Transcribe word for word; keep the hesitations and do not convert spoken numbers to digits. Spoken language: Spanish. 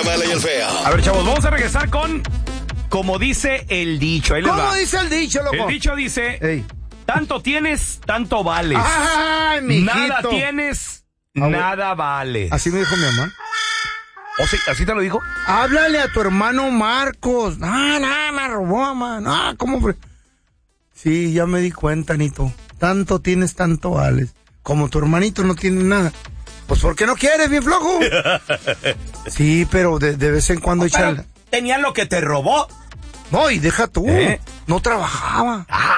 mala y el feo. A ver, chavos, vamos a regresar con como dice el dicho. Ahí les ¿Cómo va. dice el dicho, loco? El dicho dice, Ey. tanto tienes, tanto vales. Ay, mijito. Nada tienes, Ah, nada vales. Así me dijo mi mamá. ¿O sí? ¿Así te lo dijo? Háblale a tu hermano Marcos. Ah, no, me robó, man. Ah, ¿cómo? fue? Sí, ya me di cuenta, Nito. Tanto tienes, tanto vales. Como tu hermanito no tiene nada. Pues, ¿por qué no quieres, bien flojo? Sí, pero de, de vez en cuando No, pero echan... tenía lo que te robó. No, y deja tú. ¿Eh? No trabajaba. Ah,